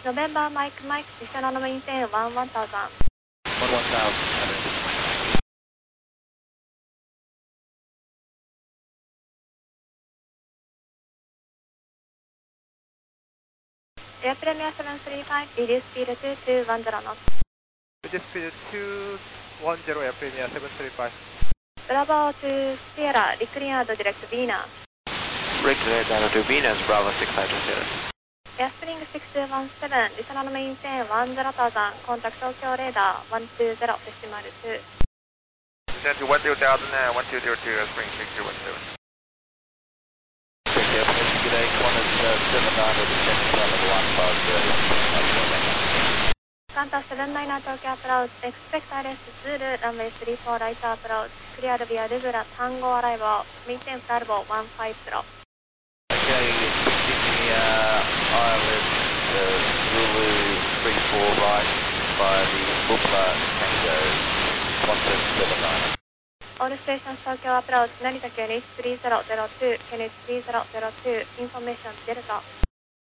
November Mike Mike, descend on the maintain 1000. 1000. Air Premier 735, reduce speed to 210 knots. Reduce speed 210, Air Premier 735. Bravo to Sierra, recleared direct Venus. Recleared to Venus, Bravo 690. Airspring 6217, descend on the maintain 10,000, contact Tokyo radar 120, decimal 2. Descend to 10,000, 1202, Airspring 6217. Today, Qantas 79 with descending flight level 150. Qantas 79 Tokyo approach, expect ILS Zulu, runway 34 right approach, cleared via Lugura, Tango arrival, maintain flight level 150. Okay, expecting the ILS Zulu 34 right by the Bupla Tango, Qantas 79. All stations Tokyo approach, Narita QNH 3002, QNH 3002, information Delta.